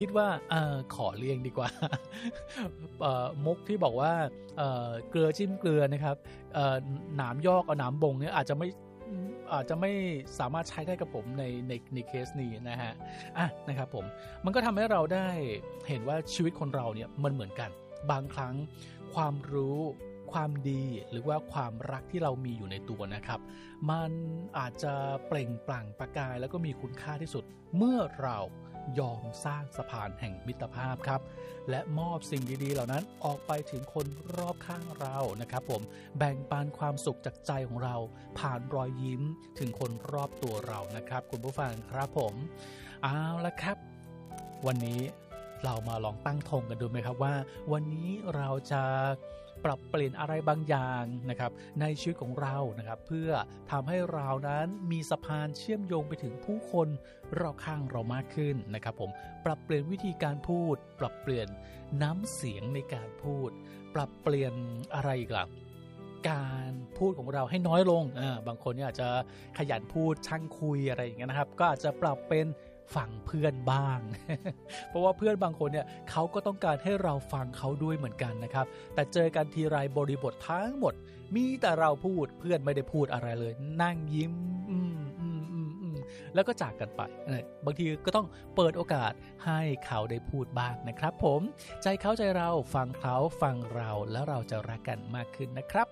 คิดว่าขอเลี่ยงดีกว่า มุกที่บอกว่าเกลือจิ้มเกลือนะครับหนามยอกเอาหนามบ่งเนี่ยอาจจะไม่สามารถใช้ได้กับผมในเคสนี้นะฮะนะครับผมมันก็ทำให้เราได้เห็นว่าชีวิตคนเราเนี่ยมันเหมือนกันบางครั้งความรู้ความดีหรือว่าความรักที่เรามีอยู่ในตัวนะครับมันอาจจะเปล่งปลั่งประกายแล้วก็มีคุณค่าที่สุดเมื่อเรายอมสร้างสะพานแห่งมิตรภาพครับและมอบสิ่งดีๆเหล่านั้นออกไปถึงคนรอบข้างเรานะครับผมแบ่งปันความสุขจากใจของเราผ่านรอยยิ้มถึงคนรอบตัวเรานะครับคุณผู้ฟังครับผมเอาละครับวันนี้เรามาลองตั้งธงกันดูไหมครับว่าวันนี้เราจะปรับเปลี่ยนอะไรบางอย่างนะครับในชีวิตของเรานะครับเพื่อทำให้เรานั้นมีสะพานเชื่อมโยงไปถึงผู้คนรอบข้างเรามากขึ้นนะครับผมปรับเปลี่ยนวิธีการพูดปรับเปลี่ยนน้ำเสียงในการพูดปรับเปลี่ยนอะไรอีกล่ะการพูดของเราให้น้อยลงบางคนเนี่ยอาจจะขยันพูดช่างคุยอะไรอย่างเงี้ยนะครับก็อาจจะปรับเป็นฟังเพื่อนบ้าง เพราะว่าเพื่อนบางคนเนี่ยเขาก็ต้องการให้เราฟังเขาด้วยเหมือนกันนะครับแต่เจอกันทีไรบริบททั้งหมดมีแต่เราพูดเพื่อนไม่ได้พูดอะไรเลยนั่งยิ้มแล้วก็จากกันไปบางทีก็ต้องเปิดโอกาสให้เขาได้พูดบ้างนะครับผมใจเขาใจเราฟังเขาฟังเราแล้วเราจะรักกันมากขึ้นนะครับ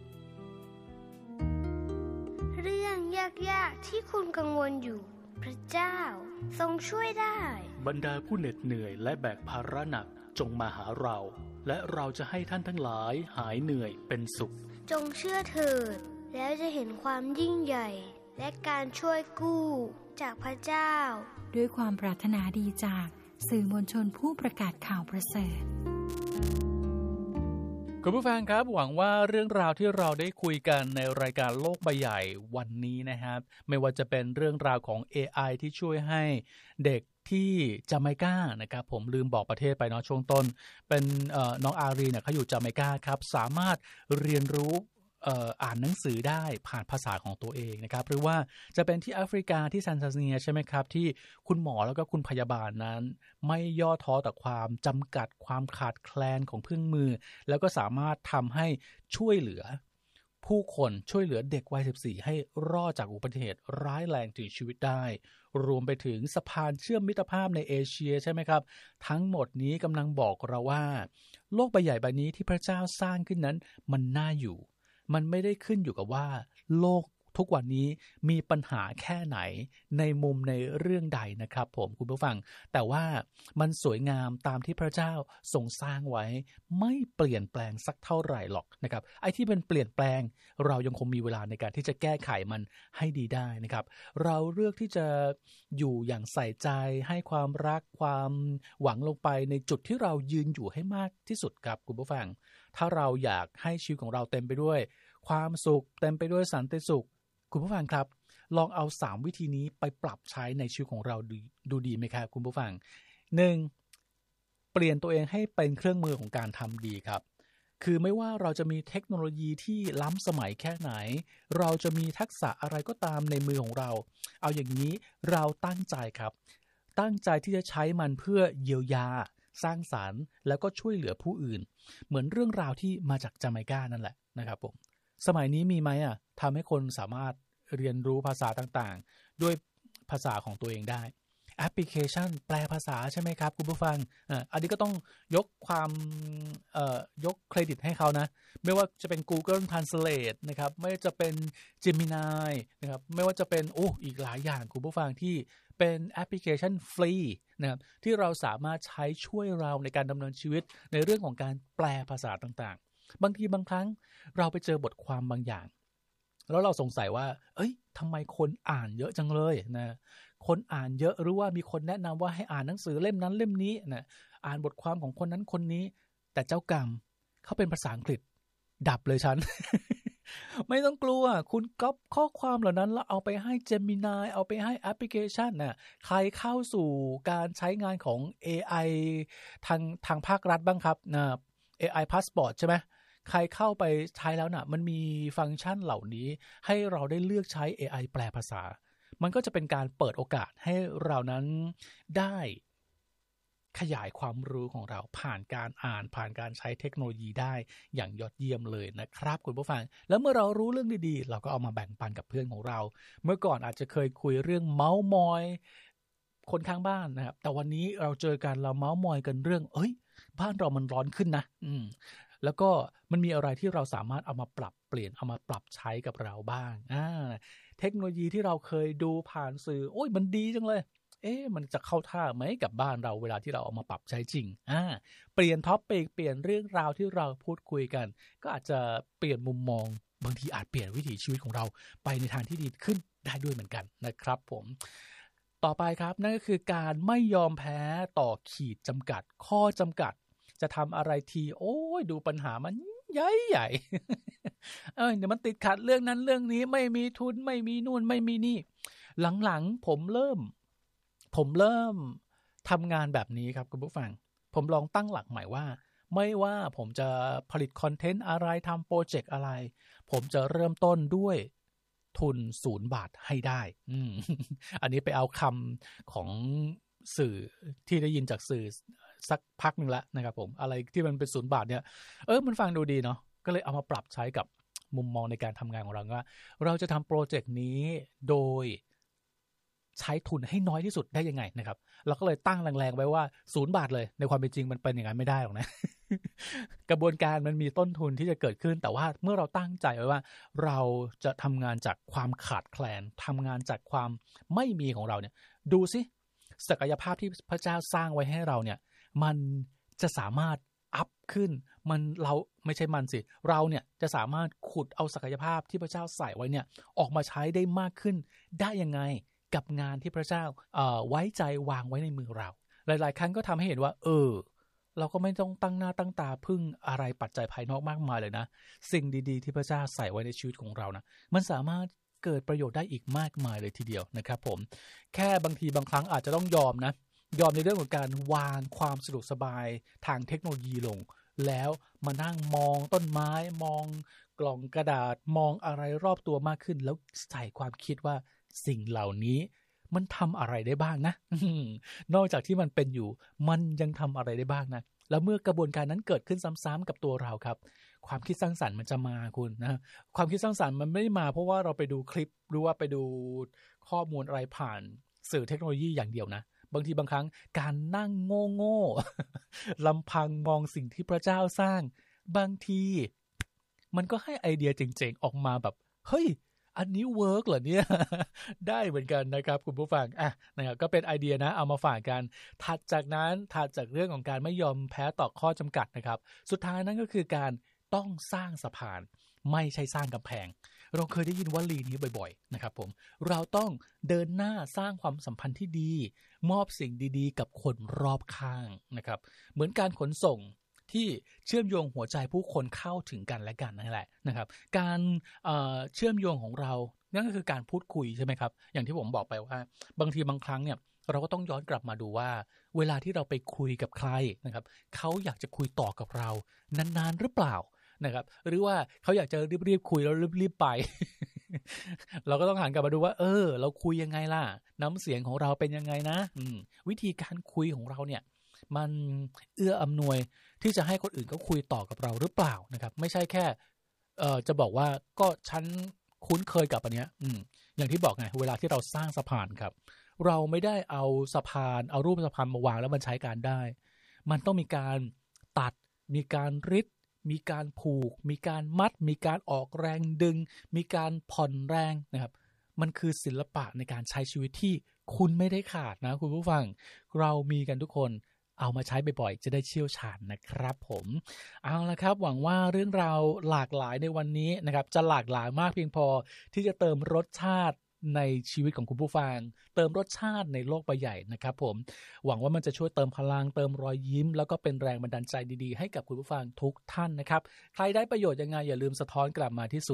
เรื่องยากๆที่คุณกังวลอยู่พระเจ้าทรงช่วยได้บรรดาผู้เหน็ดเหนื่อยและแบกภาระหนักจงมาหาเราและเราจะให้ท่านทั้งหลายหายเหนื่อยเป็นสุขจงเชื่อเถิดแล้วจะเห็นความยิ่งใหญ่และการช่วยกู้จากพระเจ้าด้วยความปรารถนาดีจากสื่อมวลชนผู้ประกาศข่าวประเสริฐคุณผู้ฟังครับหวังว่าเรื่องราวที่เราได้คุยกันในรายการโลกใบใหญ่วันนี้นะครับไม่ว่าจะเป็นเรื่องราวของ AI ที่ช่วยให้เด็กที่จาเมกานะครับผมลืมบอกประเทศไปเนาะช่วงต้นเป็นน้องอารีเนี่ยเขาอยู่จาเมกาครับสามารถเรียนรู้อ่านหนังสือได้ผ่านภาษาของตัวเองนะครับหรือว่าจะเป็นที่แอฟริกาที่ซันซาเนียใช่ไหมครับที่คุณหมอแล้วก็คุณพยาบาลนั้นไม่ย่อท้อต่อความจำกัดความขาดแคลนของเครื่องมือแล้วก็สามารถทำให้ช่วยเหลือผู้คนช่วยเหลือเด็กวัย14ให้รอดจากอุบัติเหตุร้ายแรงถึงชีวิตได้รวมไปถึงสะพานเชื่อมมิตรภาพในเอเชียใช่ไหมครับทั้งหมดนี้กำลังบอกเราว่าโลกใบใหญ่ใบนี้ที่พระเจ้าสร้างขึ้นนั้นมันน่าอยู่มันไม่ได้ขึ้นอยู่กับว่าโลกทุกวันนี้มีปัญหาแค่ไหนในมุมในเรื่องใดนะครับผมคุณผู้ฟังแต่ว่ามันสวยงามตามที่พระเจ้าทรงสร้างไว้ไม่เปลี่ยนแปลงสักเท่าไหร่หรอกนะครับไอ้ที่เป็นเปลี่ยนแปลงเรายังคงมีเวลาในการที่จะแก้ไขมันให้ดีได้นะครับเราเลือกที่จะอยู่อย่างใส่ใจให้ความรักความหวังลงไปในจุดที่เรายืนอยู่ให้มากที่สุดครับคุณผู้ฟังถ้าเราอยากให้ชีวิตของเราเต็มไปด้วยความสุขเต็มไปด้วยสันติสุขคุณผู้ฟังครับลองเอา3วิธีนี้ไปปรับใช้ในชีวิตของเราดูดีไหมครับคุณผู้ฟัง 1. เปลี่ยนตัวเองให้เป็นเครื่องมือของการทำดีครับคือไม่ว่าเราจะมีเทคโนโลยีที่ล้ำสมัยแค่ไหนเราจะมีทักษะอะไรก็ตามในมือของเราเอาอย่างนี้เราตั้งใจครับตั้งใจที่จะใช้มันเพื่อเยียวยาสร้างสรรค์แล้วก็ช่วยเหลือผู้อื่นเหมือนเรื่องราวที่มาจากจาเมกานั่นแหละนะครับผมสมัยนี้มีไหมทำให้คนสามารถเรียนรู้ภาษาต่างๆด้วยภาษาของตัวเองได้แอปพลิเคชันแปลภาษาใช่ไหมครับคุณผู้ฟังอันนี้ก็ต้องยกเครดิตให้เขานะไม่ว่าจะเป็น Google Translate นะครับไม่ว่าจะเป็น Gemini นะครับไม่ว่าจะเป็นอีกหลายอย่างคุณผู้ฟังที่เป็นแอปพลิเคชันฟรีนะครับที่เราสามารถใช้ช่วยเราในการดำเนินชีวิตในเรื่องของการแปลภาษาต่างๆบางทีบางครั้งเราไปเจอบทความบางอย่างแล้วเราสงสัยว่าทำไมคนอ่านเยอะจังเลยนะคนอ่านเยอะหรือว่ามีคนแนะนำว่าให้อ่านหนังสือเล่มนั้นเล่มนี้นะอ่านบทความของคนนั้นคนนี้แต่เจ้ากรรมเขาเป็นภาษาอังกฤษดับเลยฉัน ไม่ต้องกลัวคุณก๊อปข้อความเหล่านั้นแล้วเอาไปให้ Gemini เอาไปให้แอปพลิเคชันน่ะใครเข้าสู่การใช้งานของ AI ทางภาครัฐบ้างครับนะ AI Passport ใช่ไหมใครเข้าไปใช้แล้วน่ะมันมีฟังก์ชันเหล่านี้ให้เราได้เลือกใช้ AI แปลภาษามันก็จะเป็นการเปิดโอกาสให้เรานั้นได้ขยายความรู้ของเราผ่านการอ่านผ่านการใช้เทคโนโลยีได้อย่างยอดเยี่ยมเลยนะครับคุณผู้ฟังแล้วเมื่อเรารู้เรื่องดีๆเราก็เอามาแบ่งปันกับเพื่อนของเราเมื่อก่อนอาจจะเคยคุยเรื่องเมาส์มอยคนข้างบ้านนะครับแต่วันนี้เราเจอกันเราเมาส์มอยกันเรื่องบ้านเรามันร้อนขึ้นนะแล้วก็มันมีอะไรที่เราสามารถเอามาปรับเปลี่ยนเอามาปรับใช้กับเราบ้างเทคโนโลยีที่เราเคยดูผ่านสื่อมันดีจังเลยมันจะเข้าท่าไหมกับบ้านเราเวลาที่เราเอามาปรับใช้จริงเปลี่ยนท็อปปิกเปลี่ยนเรื่องราวที่เราพูดคุยกันก็อาจจะเปลี่ยนมุมมองบางทีอาจเปลี่ยนวิถีชีวิตของเราไปในทางที่ดีขึ้นได้ด้วยเหมือนกันนะครับผมต่อไปครับนั่นก็คือการไม่ยอมแพ้ต่อขีดจำกัดข้อจำกัดจะทำอะไรทีดูปัญหามันใหญ่เดี๋ยวมันติดขัดเรื่องนั้นเรื่องนี้ไม่มีทุนไม่มีนู่นไม่มีนี่หลังๆผมเริ่มทำงานแบบนี้ครับคุณผู้ฟังผมลองตั้งหลักใหม่ว่าไม่ว่าผมจะผลิตคอนเทนต์อะไรทำโปรเจกต์อะไรผมจะเริ่มต้นด้วยทุน0 บาทให้ได้ อันนี้ไปเอาคำของสื่อที่ได้ยินจากสื่อสักพักนึงแล้วนะครับผมอะไรที่มันเป็น0 บาทเนี่ยมันฟังดูดีเนาะก็เลยเอามาปรับใช้กับมุมมองในการทำงานของเราว่าเราจะทำโปรเจกต์นี้โดยใช้ทุนให้น้อยที่สุดได้ยังไงนะครับเราก็เลยตั้งแรงๆไว้ว่า0 บาทเลยในความเป็นจริงมันเป็นอย่างนั้นไม่ได้หรอกนะ กระบวนการมันมีต้นทุนที่จะเกิดขึ้นแต่ว่าเมื่อเราตั้งใจไว้ว่าเราจะทำงานจากความขาดแคลนทำงานจากความไม่มีของเราเนี่ยดูสิศักยภาพที่พระเจ้าสร้างไว้ให้เราเนี่ยมันจะสามารถอัพขึ้นเราไม่ใช่มันสิเราเนี่ยจะสามารถขุดเอาศักยภาพที่พระเจ้าใส่ไว้เนี่ยออกมาใช้ได้มากขึ้นได้ยังไงกับงานที่พระเจ้าไว้ใจวางไว้ในมือเราหลายๆครั้งก็ทำให้เห็นว่าเราก็ไม่ต้องตั้งหน้าตั้งตาพึ่งอะไรปัจจัยภายนอกมากมายเลยนะสิ่งดีๆที่พระเจ้าใส่ไว้ในชีวิตของเรานะมันสามารถเกิดประโยชน์ได้อีกมากมายเลยทีเดียวนะครับผมแค่บางทีบางครั้งอาจจะต้องยอมในเรื่องของการวางความสะดวกสบายทางเทคโนโลยีลงแล้วมานั่งมองต้นไม้มองกล่องกระดาษมองอะไรรอบตัวมากขึ้นแล้วใส่ความคิดว่าสิ่งเหล่านี้มันทำอะไรได้บ้างนะนอกจากที่มันเป็นอยู่มันยังทำอะไรได้บ้างนะแล้วเมื่อกระบวนการนั้นเกิดขึ้นซ้ำๆกับตัวเราครับความคิดสร้างสรรค์มันจะมาคุณนะความคิดสร้างสรรค์มันไม่ได้มาเพราะว่าเราไปดูคลิปหรือว่าไปดูข้อมูลอะไรผ่านสื่อเทคโนโลยีอย่างเดียวนะบางทีบางครั้งการนั่งโง่ๆลำพังมองสิ่งที่พระเจ้าสร้างบางทีมันก็ให้ไอเดียเจ๋งๆออกมาแบบเฮ้ยอันนี้เวิร์กเหรอเนี่ย ได้เหมือนกันนะครับคุณผู้ฟังนะครับก็เป็นไอเดียนะเอามาฝากกันถัดจากเรื่องของการไม่ยอมแพ้ต่อข้อจำกัดนะครับสุดท้ายนั้นก็คือการต้องสร้างสะพานไม่ใช่สร้างกำแพงเราเคยได้ยินวลีนี้บ่อยๆนะครับผมเราต้องเดินหน้าสร้างความสัมพันธ์ที่ดีมอบสิ่งดีๆกับคนรอบข้างนะครับเหมือนการขนส่งที่เชื่อมโยงหัวใจผู้คนเข้าถึงกันและกันนั่นแหละนะครับการเชื่อมโยงของเรานั่นก็คือการพูดคุยใช่ไหมครับอย่างที่ผมบอกไปว่าบางทีบางครั้งเนี่ยเราก็ต้องย้อนกลับมาดูว่าเวลาที่เราไปคุยกับใครนะครับเขาอยากจะคุยต่อกับเรานานๆหรือเปล่านะครับหรือว่าเขาอยากจะรีบๆคุยแล้วรีบๆไป เราก็ต้องหันกลับมาดูว่าเราคุยยังไงล่ะน้ำเสียงของเราเป็นยังไงนะวิธีการคุยของเราเนี่ยมันเอื้ออำนวยที่จะให้คนอื่นเขาคุยต่อกับเราหรือเปล่านะครับไม่ใช่แค่จะบอกว่าก็ฉันคุ้นเคยกับอันเนี้ยอย่างที่บอกไงเวลาที่เราสร้างสะพานครับเราไม่ได้เอาสะพานเอารูปสะพานมาวางแล้วมันใช้การได้มันต้องมีการตัดมีการริดมีการผูกมีการมัดมีการออกแรงดึงมีการผ่อนแรงนะครับมันคือศิลปะในการใช้ชีวิตที่คุณไม่ได้ขาดนะคุณผู้ฟังเรามีกันทุกคนเอามาใช้บ่อยๆจะได้เชี่ยวชาญนะครับผมเอาละครับหวังว่าเรื่องราวหลากหลายในวันนี้นะครับจะหลากหลายมากเพียงพอที่จะเติมรสชาติในชีวิตของคุณผู้ฟังเติมรสชาติในโลกใบใหญ่นะครับผมหวังว่ามันจะช่วยเติมพลังเติมรอยยิ้มแล้วก็เป็นแรงบันดาลใจดีๆให้กับคุณผู้ฟังทุกท่านนะครับใครได้ประโยชน์ยังไงอย่าลืมสะท้อนกลับมาที่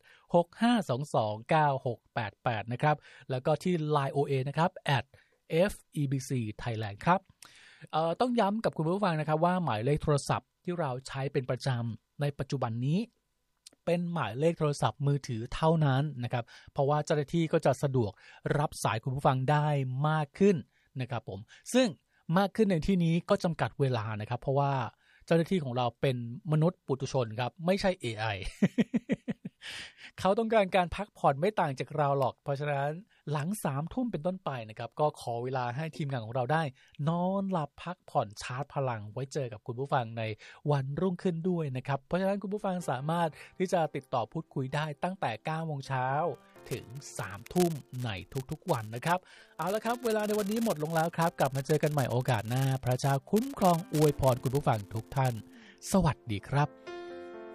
0865229688นะครับแล้วก็ที่ Line OA นะครับ @FEBC-Thailand ครับต้องย้ำกับคุณผู้ฟังนะครับว่าหมายเลขโทรศัพท์ที่เราใช้เป็นประจำในปัจจุบันนี้เป็นหมายเลขโทรศัพท์มือถือเท่านั้นนะครับเพราะว่าเจ้าหน้าที่ก็จะสะดวกรับสายคุณผู้ฟังได้มากขึ้นนะครับผมซึ่งมากขึ้นในที่นี้ก็จำกัดเวลานะครับเพราะว่าเจ้าหน้าที่ของเราเป็นมนุษย์ปุถุชนครับไม่ใช่ AI เขาต้องการการพักผ่อนไม่ต่างจากเราหรอกเพราะฉะนั้นหลัง3 ทุ่มเป็นต้นไปนะครับก็ขอเวลาให้ทีมงานของเราได้นอนหลับพักผ่อนชาร์จพลังไว้เจอกับคุณผู้ฟังในวันรุ่งขึ้นด้วยนะครับเพราะฉะนั้นคุณผู้ฟังสามารถที่จะติดต่อพูดคุยได้ตั้งแต่ 9 โมงเช้าถึง 3 ทุ่มในทุกๆวันนะครับเอาละครับเวลาในวันนี้หมดลงแล้วครับกลับมาเจอกันใหม่โอกาสหน้าพระเจ้าคุ้มครองอวยพรคุณผู้ฟังทุกท่านสวัสดีครับ